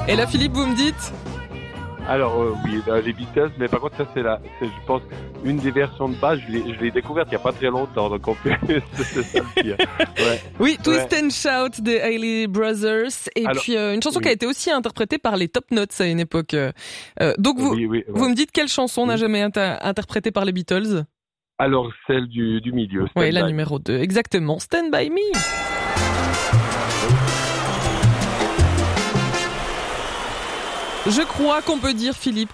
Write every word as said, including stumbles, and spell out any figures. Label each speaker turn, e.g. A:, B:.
A: Et là, Philippe, vous me dites ?
B: Alors euh, oui, euh, les Beatles, mais par contre ça c'est la, c'est, je pense, une des versions de base. Je l'ai, je l'ai découverte il y a pas très longtemps, donc on peut, c'est ça le pire. Ouais.
A: Oui, Twist
B: Ouais.
A: and Shout des Hailey Brothers, et
B: Alors,
A: puis euh, une chanson
B: oui.
A: qui a été aussi interprétée par les Top Notes à une époque. Euh, donc vous,
B: Oui, oui, ouais.
A: vous me dites quelle chanson n'a
B: Oui.
A: jamais été interprétée par les Beatles ?
B: Alors celle du, du milieu.
A: Oui, la
B: Stand By.
A: numéro deux, exactement. Stand By Me. Je crois qu'on peut dire, Philippe,